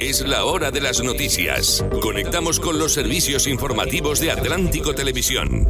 Es la hora de las noticias. Conectamos con los servicios informativos de Atlántico Televisión.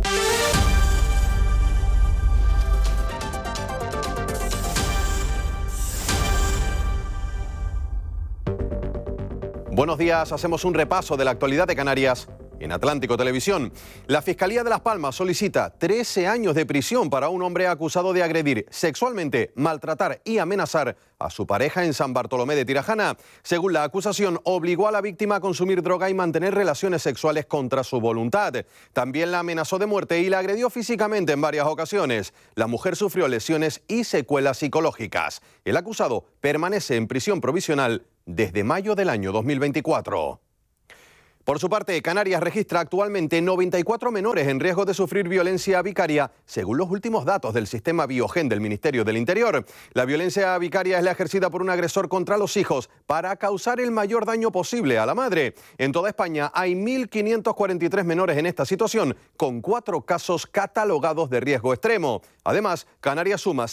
Buenos días, hacemos un repaso de la actualidad de Canarias en Atlántico Televisión. La Fiscalía de Las Palmas solicita 13 años de prisión para un hombre acusado de agredir sexualmente, maltratar y amenazar a su pareja en San Bartolomé de Tirajana. Según la acusación, obligó a la víctima a consumir droga y mantener relaciones sexuales contra su voluntad. También la amenazó de muerte y la agredió físicamente en varias ocasiones. La mujer sufrió lesiones y secuelas psicológicas. El acusado permanece en prisión provisional desde mayo del año 2024. Por su parte, Canarias registra actualmente 94 menores en riesgo de sufrir violencia vicaria, según los últimos datos del sistema Biogen del Ministerio del Interior. La violencia vicaria es la ejercida por un agresor contra los hijos para causar el mayor daño posible a la madre. En toda España hay 1.543 menores en esta situación, con 4 casos catalogados de riesgo extremo. Además, Canarias suma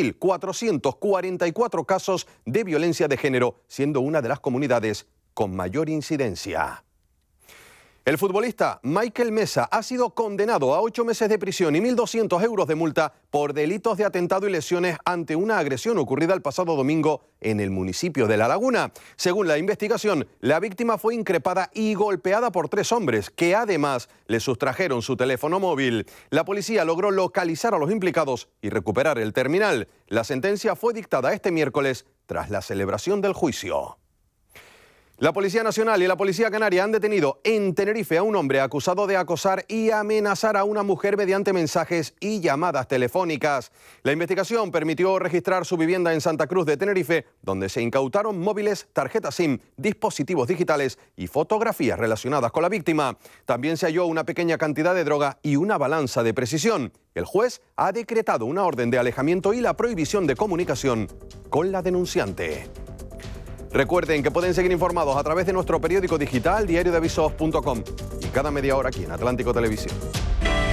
6.444 casos de violencia de género, siendo una de las comunidades con mayor incidencia. El futbolista Michael Mesa ha sido condenado a 8 meses de prisión y 1.200 euros de multa por delitos de atentado y lesiones ante una agresión ocurrida el pasado domingo en el municipio de La Laguna. Según la investigación, la víctima fue increpada y golpeada por 3 hombres, que además le sustrajeron su teléfono móvil. La policía logró localizar a los implicados y recuperar el terminal. La sentencia fue dictada este miércoles tras la celebración del juicio. La Policía Nacional y la Policía Canaria han detenido en Tenerife a un hombre acusado de acosar y amenazar a una mujer mediante mensajes y llamadas telefónicas. La investigación permitió registrar su vivienda en Santa Cruz de Tenerife, donde se incautaron móviles, tarjetas SIM, dispositivos digitales y fotografías relacionadas con la víctima. También se halló una pequeña cantidad de droga y una balanza de precisión. El juez ha decretado una orden de alejamiento y la prohibición de comunicación con la denunciante. Recuerden que pueden seguir informados a través de nuestro periódico digital diariodeavisos.com y cada media hora aquí en Atlántico Televisión.